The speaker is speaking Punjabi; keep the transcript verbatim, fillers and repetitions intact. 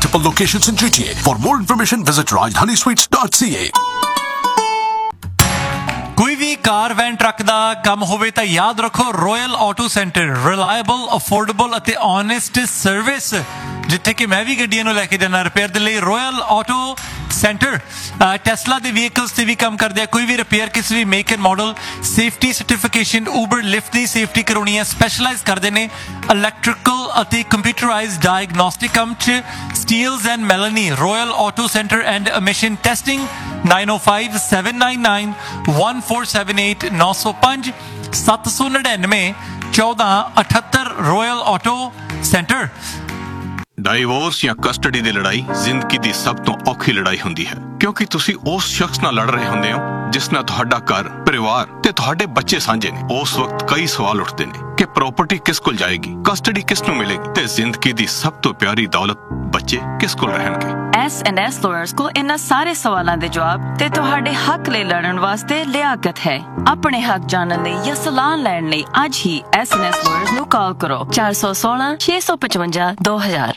multiple locations in G T A. For more information, visit rajdhani sweets dot c a. ਕੋਈ ਵੀ ਕਾਰ ਵੈਨ ਟਰੱਕ ਦਾ ਕੰਮ ਹੋਵੇ ਤਾਂ ਯਾਦ ਰੱਖੋ royal auto centre, reliable, affordable ਅਤੇ ਓਨੈਸਟ ਸਰਵਿਸ, ਜਿੱਥੇ ਕਿ ਮੈਂ ਵੀ ਗੱਡੀਆਂ ਨੂੰ ਲੈ ਕੇ ਜਾਣਾ ਰਿਪੇਅਰ ਦੇ ਲਈ। ਰੋਇਲ ਆਟੋ ਸੈਂਟਰ ਟੈਸਲਾ ਦੇ ਵਹੀਕਲਸ ਤੇ ਵੀ ਕੰਮ ਕਰਦੇ ਆ। ਕੋਈ ਵੀ ਰਿਪੇਅਰ ਕਿਸੇ ਵੀ make and model, safety certification, Uber lift the safety ਕਰਾਉਣੀ ਹੈ, ਸਪੈਸ਼ਲਾਈਜ਼ ਕਰਦੇ ਨੇ ਇਲੈਕਟ੍ਰੀਕਲ ਅਤੇ ਕੰਪਿਊਟਰਾਈਜ਼ਡ ਡਾਇਗਨੋਸਟਿਕ ਕੰਮ 'ਚ। Steeles and ਮੈਲਨੀ, royal auto centre and emission testing, nine oh five seven nine nine one four seven eight ਨੌ ਸੌ ਪੰਜ ਸੱਤ ਸੌ ਨੜਿਨਵੇਂ ਚੌਦਾਂ ਅਠੱਤਰ। Royal auto centre. ਡਾਈਵੋਰਸ ਜਾਂ ਕਸਟਡੀ ਦੀ ਲੜਾਈ ਜ਼ਿੰਦਗੀ ਦੀ ਸਭ ਤੋਂ ਔਖੀ ਲੜਾਈ ਹੁੰਦੀ ਹੈ, ਕਿਉਂਕਿ ਤੁਸੀਂ ਉਸ ਸ਼ਖਸ ਨਾਲ ਲੜ ਰਹੇ ਹੁੰਦੇ ਹੋ ਜਿਸ ਨਾਲ ਤੁਹਾਡਾ ਘਰ, ਪਰਿਵਾਰ ਤੇ ਤੁਹਾਡੇ ਬੱਚੇ ਸਾਂਝੇ ਨੇ। ਉਸ ਵਕਤ ਕਈ ਸਵਾਲ ਉੱਠਦੇ ਨੇ ਕਿ ਪ੍ਰਾਪਰਟੀ ਕਿਸ ਕੋਲ ਜਾਏਗੀ, ਕਸਟਡੀ ਕਿਸ ਨੂੰ ਮਿਲੇਗੀ ਤੇ ਜ਼ਿੰਦਗੀ ਦੀ ਸਭ ਤੋਂ ਪਿਆਰੀ ਦੌਲਤ ਬੱਚੇ ਕਿਸ ਕੋਲ ਰਹਿਣਗੇ। ਐਸ ਐਂਡ ਐਸ ਲਾਇਰਸ ਕੋਲ ਇਹਨਾਂ ਸਾਰੇ ਸਵਾਲਾਂ ਦੇ ਜਵਾਬ ਤੇ ਤੁਹਾਡੇ ਹੱਕ ਲਈ ਲੜਨ ਵਾਸਤੇ ਲਿਆਕਤ ਹੈ। ਆਪਣੇ ਹੱਕ ਜਾਣਨ ਲਈ ਜਾਂ ਸਲਾਹ ਲੈਣ ਲਈ ਅੱਜ ਹੀ ਐਸ ਐਂਡ ਐਸ ਲਾਇਰਸ ਨੂੰ ਕਾਲ ਕਰੋ ਚਾਰ ਸੌ ਸੋਲਾਂ ਛੇ ਸੌ ਪਚਵੰਜਾ ਦੋ ਹਜ਼ਾਰ।